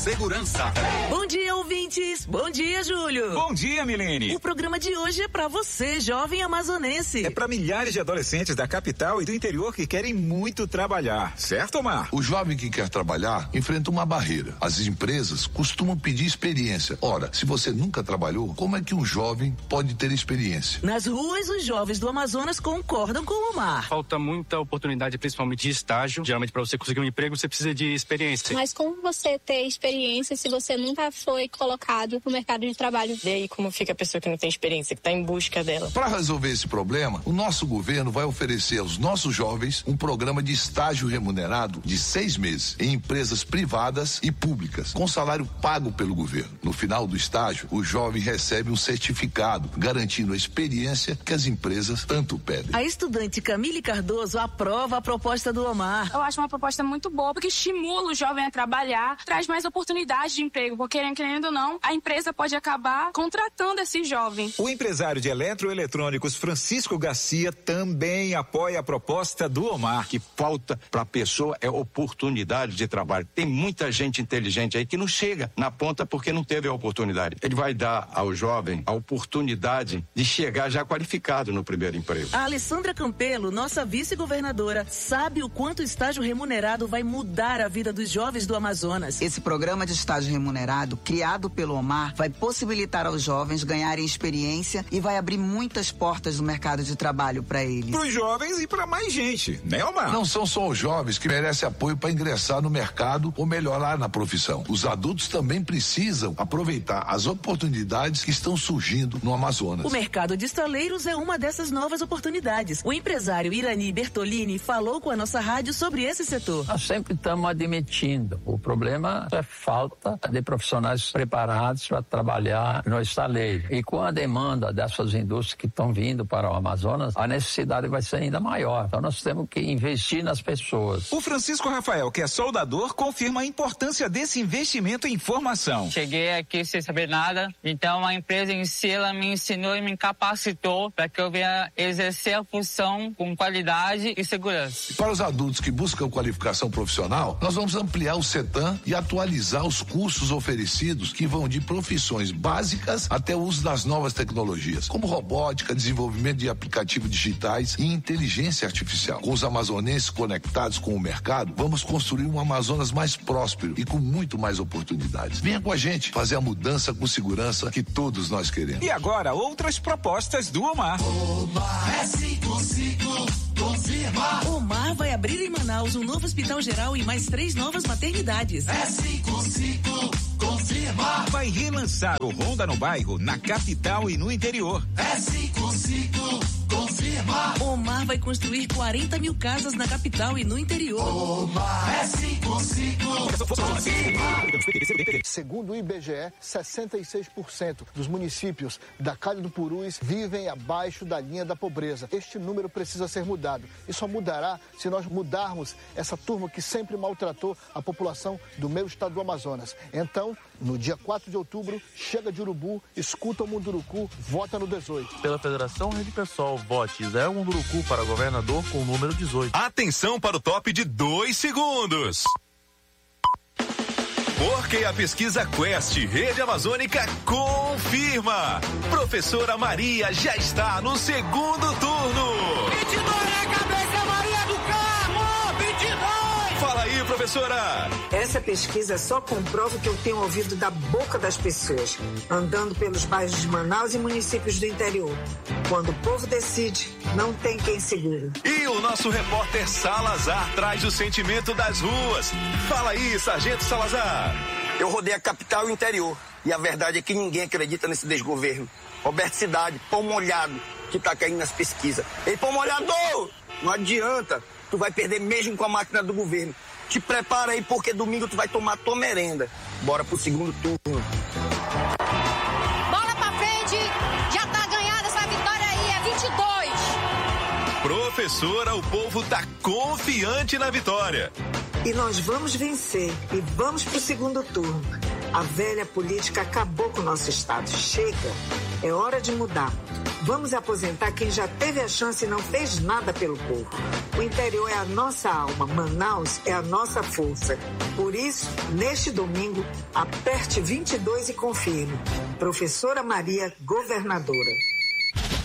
segurança. Bom dia, ouvintes. Bom dia, Júlio. Bom dia, Milene. O programa de hoje é pra você, jovem amazonense. É pra milhares de adolescentes da capital e do interior que querem muito trabalhar. Certo, Omar? O jovem que quer trabalhar enfrenta uma barreira. As empresas costumam pedir experiência. Ora, se você nunca trabalhou, como é que um jovem pode ter experiência? Nas ruas, os jovens do Amazonas concordam com o Omar. Falta muita oportunidade, principalmente de estágio. Geralmente, para você conseguir um emprego, você precisa de experiência. Mas como você ter experiência se você nunca foi colocado no mercado de trabalho? E aí, como fica a pessoa que não tem experiência, que está em busca dela? Para resolver esse problema, o nosso governo vai oferecer aos nossos jovens um programa de estágio remunerado de 6 meses em empresas privadas e públicas, com salário pago pelo governo. No final do estágio, o jovem recebe um certificado garantindo a experiência que as empresas tanto pedem. A estudante Camille Cardoso aprova a proposta do Omar. Eu acho uma proposta muito boa, porque estimula o jovem a trabalhar, traz mais oportunidades de emprego, porque querendo ou não, a empresa pode acabar contratando esse jovem. O empresário de eletroeletrônicos Francisco Garcia também apoia a proposta do Omar. O que falta para a pessoa é oportunidade de trabalho. Tem muita gente inteligente aí que não chega na ponta porque não teve a oportunidade. Ele vai dar ao jovem a oportunidade de chegar já qualificado no primeiro emprego. A Alessandra Campelo, nossa vice-governadora, sabe o quanto o estágio remunerado vai mudar a vida dos jovens do Amazonas. Esse programa de estágio remunerado, criado pelo Omar, vai possibilitar aos jovens ganharem experiência e vai abrir muitas portas no mercado de trabalho para eles. Para os jovens e para mais gente, né, Omar? Não são só os jovens que merecem apoio para ingressar no mercado ou melhorar na profissão. Os adultos também precisam aproveitar as oportunidades que estão surgindo no Amazonas. O mercado de estaleiros é uma dessas novas oportunidades. O empresário Irani Bertolini falou com a nossa rádio sobre esse setor. Nós sempre estamos admitindo. O problema é falta de profissionais preparados para trabalhar no estaleiro. E com a demanda dessas indústrias que estão vindo para o Amazonas, a necessidade vai ser ainda maior. Então nós temos que investir nas pessoas. O Francisco Rafael, que é soldador, confirma a importância desse investimento em formação. Cheguei aqui sem saber nada, então a empresa em si, ela me ensinou e me capacitou para que eu venha exercer a função com qualidade e segurança. Para os adultos que buscam qualificação profissional, nós vamos ampliar o CETAM e atualizar os cursos oferecidos que vão de profissões básicas até o uso das novas tecnologias, como robótica, desenvolvimento de aplicativos digitais e inteligência artificial. Com os amazonenses conectados com o mercado, vamos construir um Amazonas mais próspero e com muito mais oportunidades. Venha com a gente fazer a mudança com segurança que todos nós queremos. E agora, outras propostas do Omar. Omar é 55, confirma. Omar vai abrir em Manaus um novo hospital geral e mais 3 novas maternidades. É 55, confirma. Vai relançar o Ronda no Bairro, na capital e no interior. É 55, confirma. Omar vai construir 40 mil casas na capital e no interior. Omar é 55, confirma. Segundo o IBGE, 66% dos municípios da Calha do Purus vivem abaixo da linha da pobreza. Este número precisa ser mudado e só mudará se nós mudarmos essa turma que sempre maltratou a população do meu estado do Amazonas. Então, no dia 4 de outubro, chega de urubu, escuta o Munduruku, vota no 18. Pela Federação Rede Pessoal, vote Zé Munduruku para governador com o número 18. Atenção para o top de 2 segundos. Porque a pesquisa Quest Rede Amazônica confirma. Professora Maria já está no segundo turno. 22 é a cabeça, Maria do Carmo! 22! Fala aí, professora. Essa pesquisa só comprova o que eu tenho ouvido da boca das pessoas, andando pelos bairros de Manaus e municípios do interior. Quando o povo decide, não tem quem segure. E o nosso repórter Salazar traz o sentimento das ruas. Fala aí, Sargento Salazar. Eu rodei a capital e o interior. E a verdade é que ninguém acredita nesse desgoverno. Roberto Cidade, pão molhado, que tá caindo nas pesquisas. Ei, pão molhado! Não adianta. Tu vai perder mesmo com a máquina do governo. Te prepara aí, porque domingo tu vai tomar tua merenda. Bora pro segundo turno. Bola pra frente! Já tá ganhada essa vitória aí, é 22! Professora, o povo tá confiante na vitória. E nós vamos vencer e vamos pro segundo turno. A velha política acabou com o nosso estado. Chega, é hora de mudar. Vamos aposentar quem já teve a chance e não fez nada pelo povo. O interior é a nossa alma, Manaus é a nossa força. Por isso, neste domingo, aperte 22 e confirme. Professora Maria, governadora.